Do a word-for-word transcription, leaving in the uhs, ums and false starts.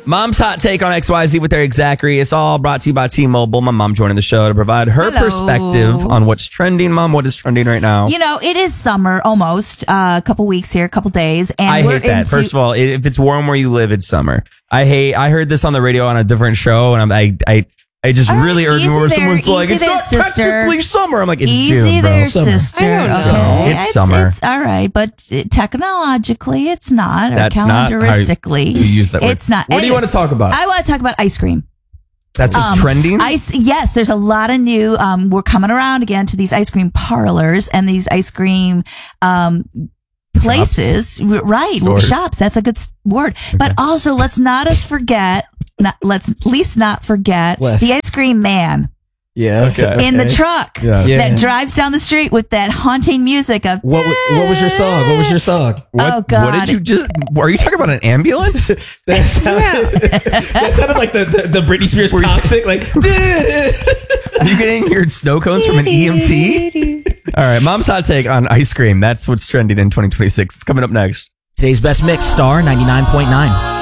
Mom's hot take on X Y Z with Eric Zachary. It's all brought to you by T-Mobile. My mom joining the show to provide her Hello. perspective on what's trending. Mom, what is trending right now? You know, it is summer almost. Uh, a couple weeks here, a couple days, and I we're hate that. into- First of all, if it's warm where you live, it's summer. I hate. I heard this on the radio on a different show, and I'm, I, I, I just All right, really irked me easy where there, someone's like, easy "It's there, not sister. technically summer." I'm like, "It's Easy June, bro." there, Summer. sister. I know it's Okay. summer. It's summer. It's all right, but it, technologically, it's not. Or That's not how calendaristically, you use that word. it's not. What do you want to talk about? I want to talk about ice cream. That's what's Um, trending. Ice, yes, there's a lot of new. Um, we're coming around again to these ice cream parlors and these ice cream um, places, R- right? Stores. Shops. That's a good s- word. But also, let's not us forget. Not, let's at least not forget Less. the ice cream man Yeah. Okay. in the truck Yes. Yeah. that drives down the street with that haunting music of. What wa- What was your song? What was your song? What, Oh, God. What did you just? Are you talking about an ambulance? That sounded, that sounded like the, the, the Britney Spears Were you- Toxic. Like, Are you getting your snow cones from an E M T? All right, Mom's hot take on ice cream. That's what's trending in twenty twenty-six. It's coming up next. Today's best mix, Star ninety-nine point nine.